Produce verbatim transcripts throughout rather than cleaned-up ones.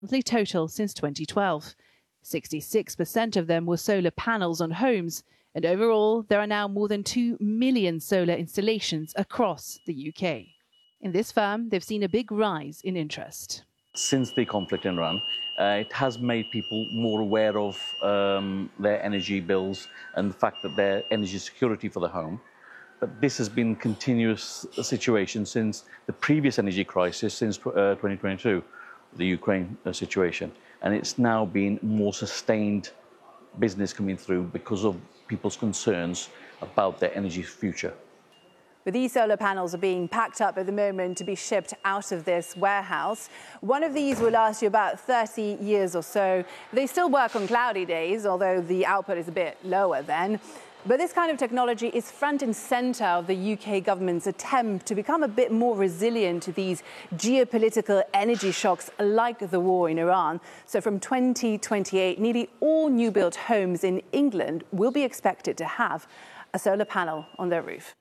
monthly total since twenty twelve. sixty-six percent of them were solar panels on homes, and overall there are now more than two million solar installations across the U K. In this firm, they've seen a big rise in interest. Since the conflict in Iran, uh, it has made people more aware of um, their energy bills and the fact that their energy security for the home. But this has been a continuous situation since the previous energy crisis, since uh, twenty twenty-two, the Ukraine uh, situation. And it's now been more sustained business coming through because of people's concerns about their energy future. But these solar panels are being packed up at the moment to be shipped out of this warehouse. One of these will last you about thirty years or so. They still work on cloudy days, although the output is a bit lower then. But this kind of technology is front and centre of the U K government's attempt to become a bit more resilient to these geopolitical energy shocks like the war in Iran. So from twenty twenty-eight, nearly all new-built homes in England will be expected to have a solar panel on their roof.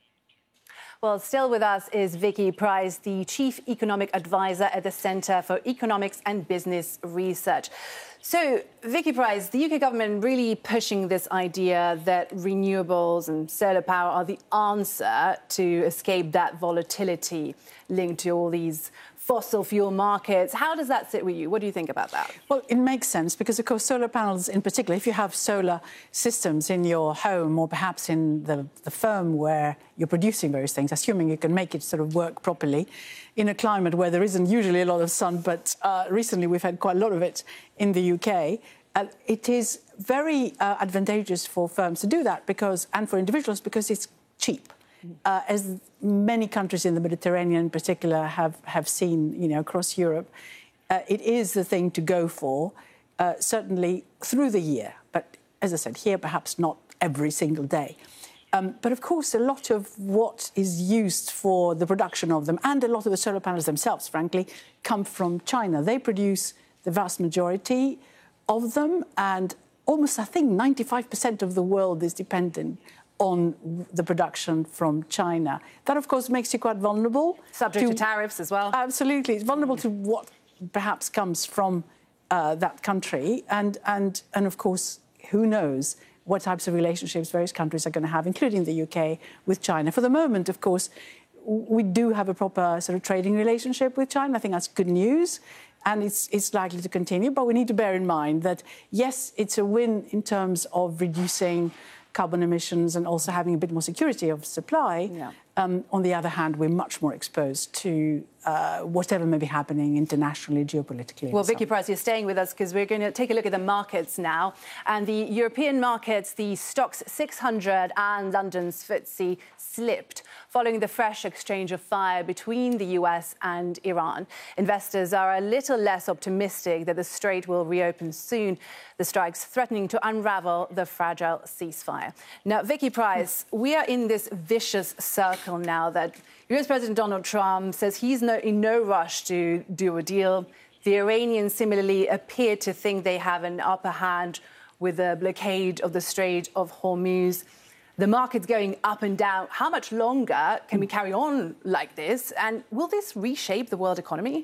Well, still with us is Vicky Pryce, the Chief Economic Advisor at the Centre for Economics and Business Research. So, Vicky Pryce, the U K government really pushing this idea that renewables and solar power are the answer to escape that volatility linked to all these fossil fuel markets. How does that sit with you? What do you think about that? Well, it makes sense because, of course, solar panels in particular, if you have solar systems in your home or perhaps in the, the firm where you're producing various things, assuming you can make it sort of work properly in a climate where there isn't usually a lot of sun, but uh, recently we've had quite a lot of it in the U K, uh, it is very uh, advantageous for firms to do that because, and for individuals because it's cheap. Uh, as many countries in the Mediterranean in particular have, have seen, you know, across Europe, uh, it is the thing to go for, uh, certainly through the year. But as I said, here perhaps not every single day. Um, but of course, a lot of what is used for the production of them, and a lot of the solar panels themselves, frankly, come from China. They produce the vast majority of them, and almost, I think, ninety-five percent of the world is dependent on the production from China. That, of course, makes you quite vulnerable. Subject to, to tariffs as well. Absolutely. It's vulnerable to what perhaps comes from uh, that country. And, and, and, of course, who knows what types of relationships various countries are going to have, including the U K, with China. For the moment, of course, we do have a proper sort of trading relationship with China. I think that's good news. And it's, it's likely to continue. But we need to bear in mind that, yes, it's a win in terms of reducing carbon emissions and also having a bit more security of supply. Yeah. Um, on the other hand, we're much more exposed to uh, whatever may be happening internationally, geopolitically. Well, Vicky Pryce, you're staying with us because we're going to take a look at the markets now. And the European markets, the Stoxx six hundred and London's F T S E slipped following the fresh exchange of fire between the U S and Iran. Investors are a little less optimistic that the Strait will reopen soon, the strikes threatening to unravel the fragile ceasefire. Now, Vicky Pryce, we are in this vicious circle now that U S President Donald Trump says he's no, in no rush to do a deal. The Iranians similarly appear to think they have an upper hand with the blockade of the Strait of Hormuz. The market's going up and down. How much longer can we carry on like this? And will this reshape the world economy?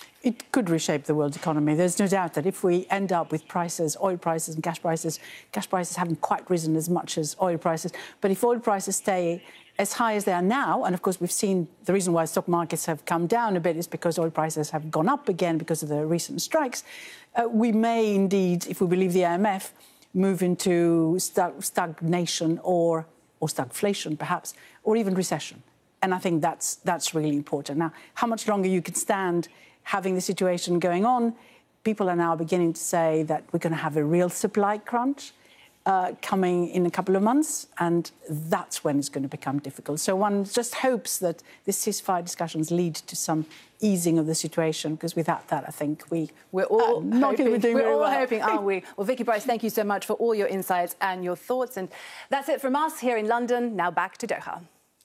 It could reshape the world economy. There's no doubt that if we end up with prices, oil prices and gas prices, gas prices haven't quite risen as much as oil prices, but if oil prices stay as high as they are now, and of course we've seen the reason why stock markets have come down a bit is because oil prices have gone up again because of the recent strikes, uh, we may indeed, if we believe the I M F, move into stag- stagnation or, or stagflation perhaps, or even recession. And I think that's, that's really important. Now, how much longer you can stand having the situation going on, people are now beginning to say that we're going to have a real supply crunch uh, coming in a couple of months, and that's when it's going to become difficult. So one just hopes that the ceasefire discussions lead to some easing of the situation, because without that, I think we, we're all uh, not hoping, going to be doing we're very all well. hoping, aren't we? Well, Vicky Pryce, thank you so much for all your insights and your thoughts. And that's it from us here in London. Now back to Doha.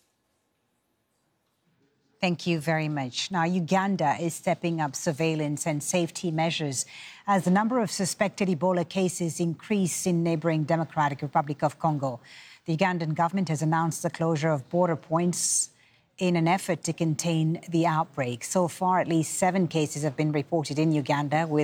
Thank you very much. Now, Uganda is stepping up surveillance and safety measures as the number of suspected Ebola cases increase in neighbouring Democratic Republic of Congo. The Ugandan government has announced the closure of border points in an effort to contain the outbreak. So far, at least seven cases have been reported in Uganda, with